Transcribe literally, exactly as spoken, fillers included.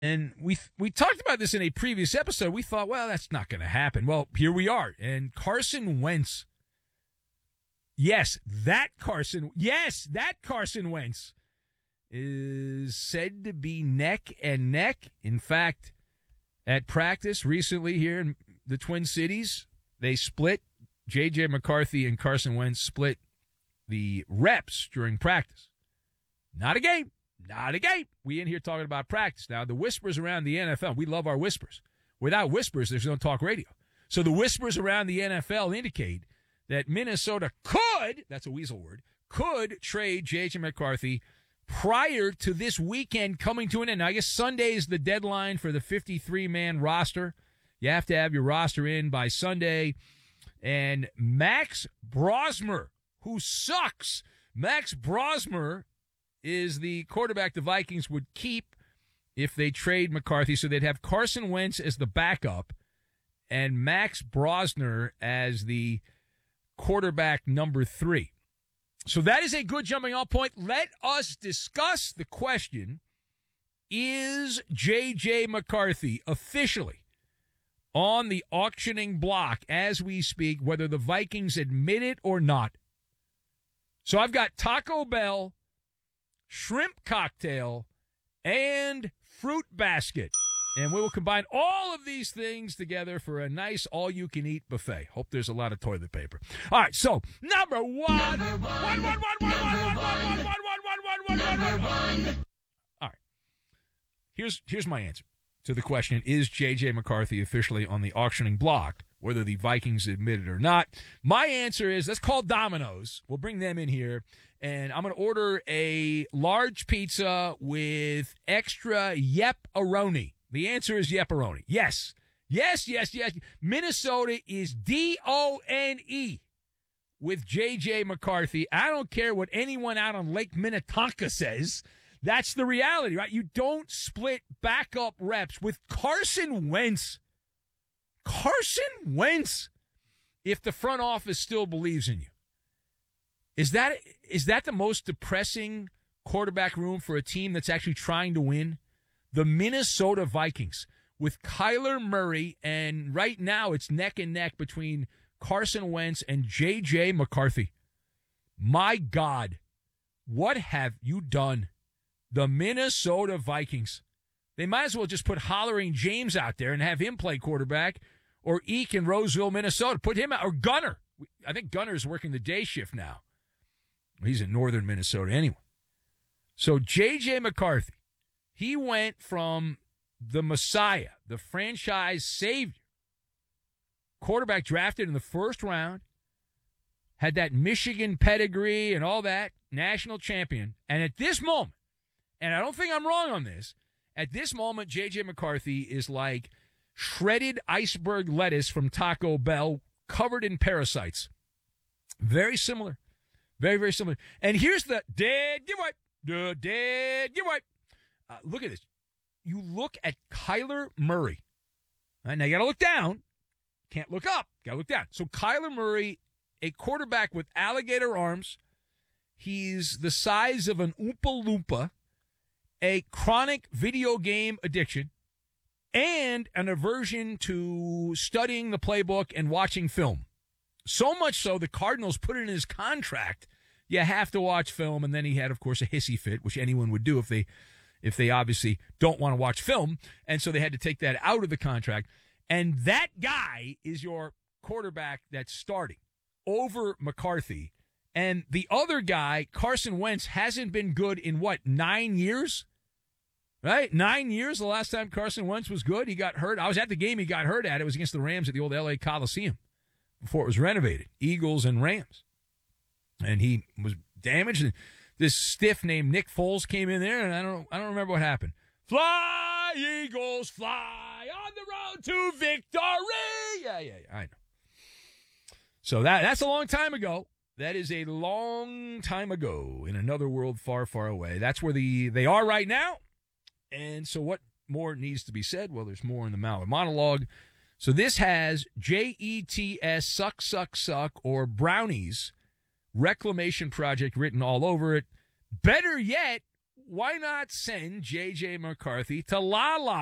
And we we talked about this in a previous episode. We thought, well, that's not going to happen. Well, here we are. And Carson Wentz, yes, that Carson, yes, that Carson Wentz is said to be neck and neck. In fact, at practice recently here in the Twin Cities, they split. J J. McCarthy and Carson Wentz split the reps during practice. Not a game. Not a game. We in here talking about practice. Now, the whispers around the N F L, we love our whispers. Without whispers, there's no talk radio. So the whispers around the N F L indicate that Minnesota could, that's a weasel word, could trade J J. McCarthy prior to this weekend coming to an end. Now, I guess Sunday is the deadline for the fifty-three man roster. You have to have your roster in by Sunday. And Max Brosmer, who sucks, Max Brosmer is the quarterback the Vikings would keep if they trade McCarthy. So they'd have Carson Wentz as the backup and Max Brosmer as the quarterback number three. So that is a good jumping off point. Let us discuss the question, is J J. McCarthy officially on the auctioning block as we speak, whether the Vikings admit it or not? So I've got Taco Bell, shrimp cocktail, and fruit basket. And we will combine all of these things together for a nice all-you-can-eat buffet. Hope there's a lot of toilet paper. All right, so number one. Number one. One, one, one, one, one, one, one, one, one, one, one, one, one, one. All right. Here's, here's my answer to the question, is J J. McCarthy officially on the auctioning block, whether the Vikings admit it or not? My answer is, let's call Domino's. We'll bring them in here. And I'm going to order a large pizza with extra Yep-A-Roni. The answer is Yep-A-Roni. Yes. Yes, yes, yes. Minnesota is D O N E with J J. McCarthy. I don't care what anyone out on Lake Minnetonka says. That's the reality, right? You don't split backup reps with Carson Wentz. Carson Wentz, if the front office still believes in you. Is that is that the most depressing quarterback room for a team that's actually trying to win? The Minnesota Vikings with Kyler Murray, and right now it's neck and neck between Carson Wentz and J J. McCarthy. My God, what have you done? The Minnesota Vikings. They might as well just put Hollering James out there and have him play quarterback, or Eek in Roseville, Minnesota. Put him out, or Gunner. I think Gunner's working the day shift now. He's in northern Minnesota anyway. So J J. McCarthy, he went from the Messiah, the franchise savior, quarterback drafted in the first round, had that Michigan pedigree and all that, national champion. And at this moment, and I don't think I'm wrong on this, at this moment, J J. McCarthy is like shredded iceberg lettuce from Taco Bell covered in parasites. Very similar. Very, very similar. And here's the dead giveaway. The dead giveaway. Uh, look at this. You look at Kyler Murray. Right, now you got to look down. Can't look up. Got to look down. So Kyler Murray, a quarterback with alligator arms. He's the size of an Oompa Loompa, a chronic video game addiction, and an aversion to studying the playbook and watching film. So much so, the Cardinals put it in his contract, you have to watch film, and then he had, of course, a hissy fit, which anyone would do if they if they obviously don't want to watch film, and so they had to take that out of the contract. And that guy is your quarterback that's starting over McCarthy. And the other guy, Carson Wentz, hasn't been good in, what, nine years? Right? Nine years the last time Carson Wentz was good. He got hurt. I was at the game he got hurt at. It was against the Rams at the old L A Coliseum before it was renovated. Eagles and Rams. And he was damaged. And this stiff named Nick Foles came in there, and I don't I don't remember what happened. Fly, Eagles, fly on the road to victory. Yeah, yeah, yeah, I know. So that that's a long time ago. That is a long time ago in another world far, far away. That's where the they are right now. And so what more needs to be said? Well, there's more in the Maller monologue. So this has J E T S, suck, suck, suck, or Brownies Reclamation Project written all over it. Better yet, why not send J J. McCarthy to La La